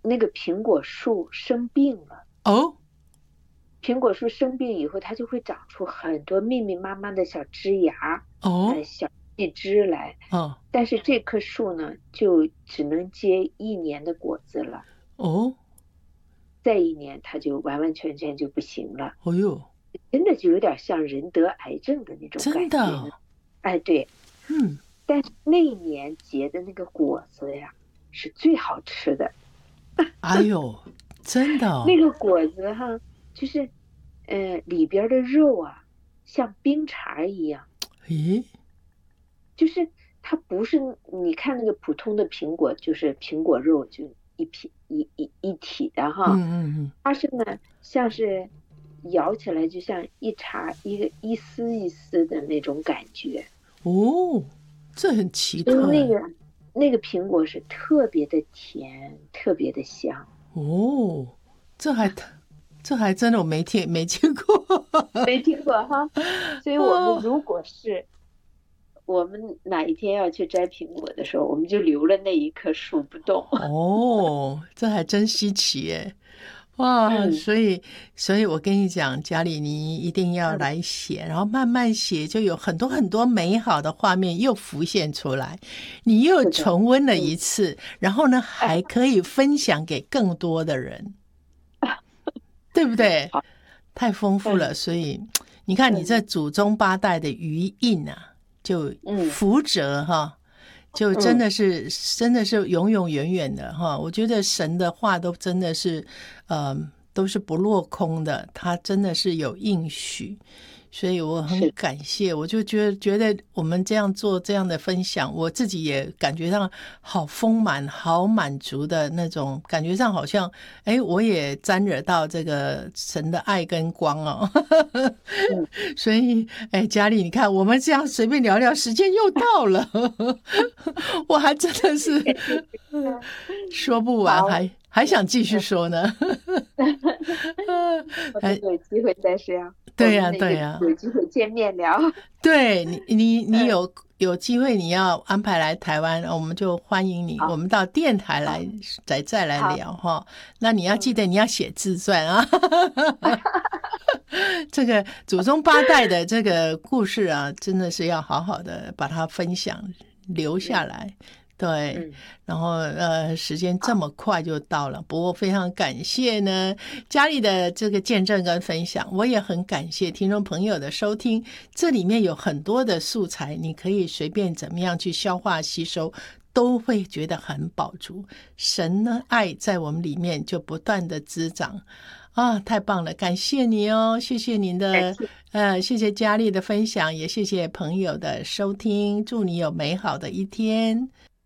那个苹果树生病了。 哦苹果树生病以后，它就会长出很多密密麻麻的小枝芽， 哦小细枝来。 哦但是这棵树呢，就只能结1年的果子了， 哦再1年它就完完全全就不行了。 哦哟， 真的就有点像人得癌症的那种真感觉呢。 的哦， 哎，对。 嗯， 但是那一年结的那个果子呀，是最好吃的。 哎呦，真的哦， 那个果子哈，就是里边的肉啊，像冰碴一样。 咦， 就是它不是你看那个普通的苹果，就是苹果肉就一体的哈。 嗯， 它是呢像是咬起来就像一丝一丝的那种感觉。 哦，这很奇所以特哎， 那个苹果是特别的甜，特别的香。 哦，这还这还真的我没见过， 没听过哈。所以我们哦如果是我们哪一天要去摘苹果的时候，我们就留了那一棵树不动。 哦，这还真稀奇耶！哇， 嗯所以我跟你讲，家里你一定要嗯， 来写，然后慢慢写，就有很多很多美好的画面又浮现出来，你又是的。 重温了一嗯。 次，然后呢， 哎， 还可以分享给更多的人，对不对？ 好。 太丰富了， 嗯所以你看，你这嗯祖宗八代的余荫啊，就嗯福泽哈，就嗯， 真的是永永远远的哈。我觉得神的话都真的是，都是不落空的，他真的是有应许。所以我很是。 感谢，我就觉得我们这样做这样的分享，我自己也感觉到好丰满、好满足的那种感觉上，好像哎，我也沾惹到这个神的爱跟光哦。 嗯。 所以哎，佳丽，你看我们这样随便聊聊，时间又到了，我还真的是感谢你。嗯。 说不完， 好。 还想继续说呢。 我们哎， 有机会再说，我对呀， 们那个对呀。 有机会见面聊。 对你嗯。 有机会你要安排来台湾，我们就欢迎你，我好。 们到电台来好。 再来好。 聊哈。那你要记嗯。 得你要写自传啊，这个祖宗八代的这个故事啊，真的是要好好的把它分享留下嗯来。对， 嗯。 然后时间这好。 么快就到了，不过非常感谢呢家里的这个见证跟分享，我也很感谢听众朋友的收听。这里面有很多的素材，你可以随便怎么样去消化吸收，都会觉得很饱足。神呢，爱在我们里面就不断的滋长啊，太棒了，感谢你哦，谢谢您的感谢。 谢谢佳丽的分享，也谢谢朋友的收听，祝你有美好的一天。